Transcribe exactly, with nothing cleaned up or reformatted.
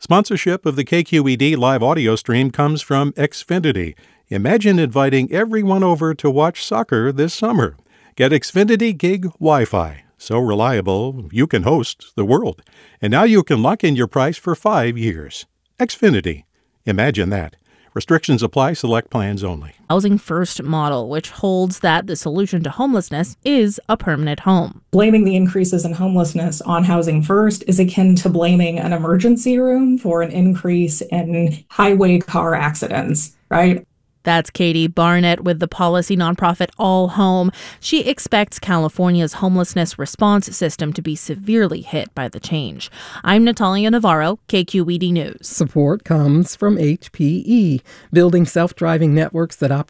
Sponsorship of the K Q E D live audio stream comes from Xfinity. Imagine inviting everyone over to watch soccer this summer. Get Xfinity Gig Wi-Fi. So reliable, you can host the world. And now you can lock in your price for five years. Xfinity. Imagine that. Restrictions apply. Select plans only. Housing First model, which holds that the solution to homelessness is a permanent home. Blaming the increases in homelessness on Housing First is akin to blaming an emergency room for an increase in highway car accidents, right? That's Katie Barnett with the policy nonprofit All Home. She expects California's homelessness response system to be severely hit by the change. I'm Natalia Navarro, K Q E D News. Support comes from H P E, building self-driving networks that optimize